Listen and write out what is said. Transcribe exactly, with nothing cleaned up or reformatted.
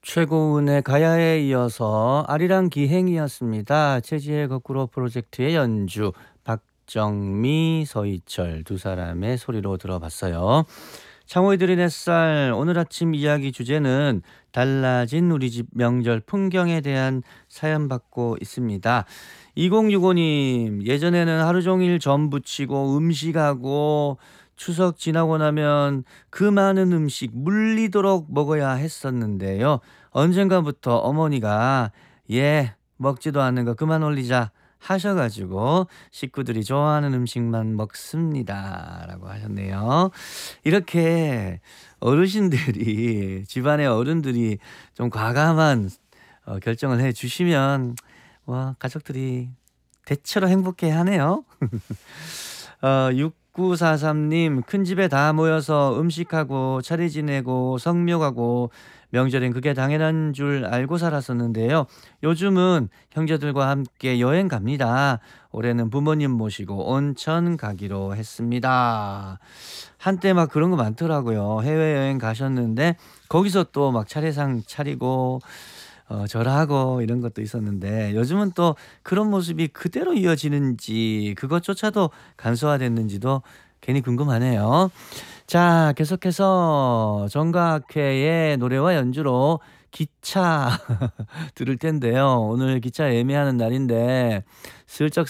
최고은의 가야에 이어서 아리랑 기행이었습니다. 최지혜 거꾸로 프로젝트의 연주, 박정미, 서희철 두 사람의 소리로 들어봤어요. 창호이들의 햇살, 오늘 아침 이야기 주제는 달라진 우리 집 명절 풍경에 대한 사연 받고 있습니다. 이공육오 님, 예전에는 하루 종일 전 부치고 음식하고 추석 지나고 나면 그 많은 음식 물리도록 먹어야 했었는데요. 언젠가부터 어머니가 예, 먹지도 않는 거 그만 올리자 하셔가지고 식구들이 좋아하는 음식만 먹습니다. 라고 하셨네요. 이렇게 어르신들이, 집안의 어른들이 좀 과감한 어, 결정을 해 주시면 와, 가족들이 대체로 행복해 하네요. 어, 육구사삼 님, 큰 집에 다 모여서 음식하고 차례 지내고 성묘하고 명절엔 그게 당연한 줄 알고 살았었는데요. 요즘은 형제들과 함께 여행 갑니다. 올해는 부모님 모시고 온천 가기로 했습니다. 한때 막 그런 거 많더라고요. 해외여행 가셨는데 거기서 또 막 차례상 차리고 어, 절하고 이런 것도 있었는데 요즘은 또 그런 모습이 그대로 이어지는지 그것조차도 간소화됐는지도 괜히 궁금하네요. 자, 계속해서 정각회의 노래와 연주로 기차 들을 텐데요. 오늘 기차 예매하는 날인데 슬쩍